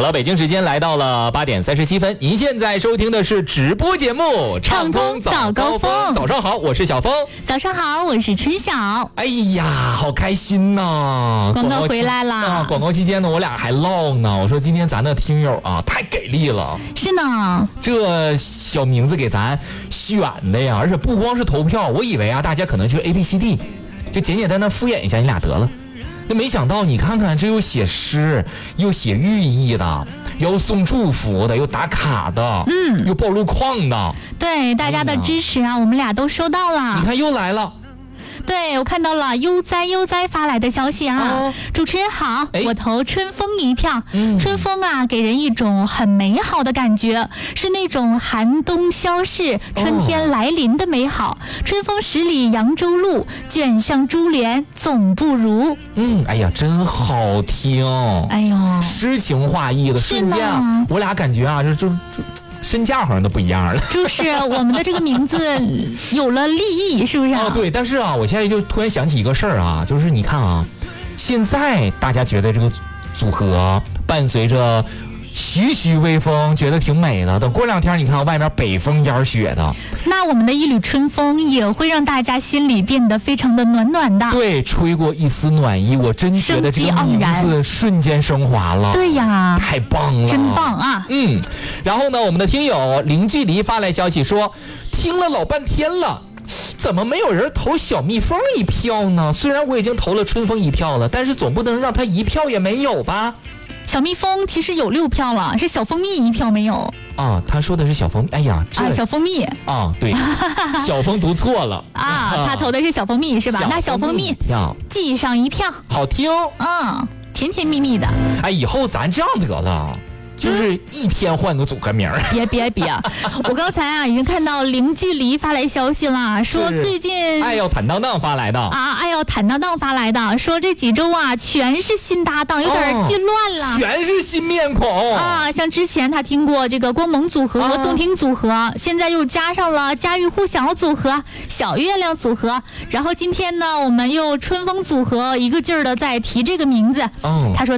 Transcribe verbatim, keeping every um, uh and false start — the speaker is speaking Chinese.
了，北京时间来到了八点三十七分，您现在收听的是直播节目《畅通早高峰》。早上好，我是小峰。 早上好，我是春晓。 哎呀，好开心呐！ 广告回来啦！ 啊，广告期间呢，我俩还唠呢。我说今天咱的听友啊，太给力了。 是呢， 这小名字给咱选的呀，而且不光是投票，我以为啊，大家可能就 A B C D， 就简简单单敷衍一下你俩得了。那没想到，你看看，这又写诗，又写寓意的，又送祝福的，又打卡的， 嗯， 又报路况的。 对大家的支持啊，我们俩都收到了。 你看又来了。 对，我看到了悠哉悠哉发来的消息啊，哦、主持人好，我投春风一票。嗯、春风啊，给人一种很美好的感觉，是那种寒冬消逝、春天来临的美好。哦、春风十里扬州路，卷上珠帘总不如。 嗯，哎呀，真好听。 哎呦， 诗情画意的瞬间啊，我俩感觉啊，就就就。身价好像都不一样了， 就是我们的这个名字有了立意，是不是啊？ 哦，对，但是啊，我现在就突然想起一个事儿啊，就是你看啊，现在大家觉得这个组合伴随着徐徐微风，觉得挺美的。等过两天，你看外面北风烟雪的， 那我们的一缕春风也会让大家心里变得非常的暖暖的。 对，吹过一丝暖意，我真觉得这个名字瞬间升华了。 对呀， 太棒了， 真棒啊！ 嗯，然后呢，我们的听友零距离发来消息说，听了老半天了。怎么没有人投小蜜蜂一票呢？虽然我已经投了春风一票了，但是总不能让他一票也没有吧？ 小蜜蜂其实有六票了，是小蜂蜜一票没有啊。他说的是小蜂，哎呀， 啊，小蜂蜜啊，对，小蜂读错了啊，他投的是小蜂蜜是吧？那小蜂蜜票记上一票， 好听， 嗯，甜甜蜜蜜的。 哎，以后咱这样得了。就是一天换个组合名儿， 别别别！我刚才啊已经看到零距离发来消息了，说最近爱要坦荡荡发来的啊，爱要坦荡荡发来的，说这几周啊全是新搭档，有点记乱了， 哦、全是新面孔啊。像之前他听过这个光萌组合和动听组合，啊、现在又加上了家喻户晓组合、小月亮组合，然后今天呢我们又春风组合一个劲儿的在提这个名字。哦、他说。